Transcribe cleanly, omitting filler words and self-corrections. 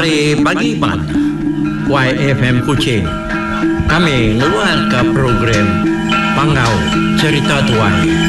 Mari bagi mana YFM Kuching. Kami ngeluar ke program Panggau Cerita Tuai.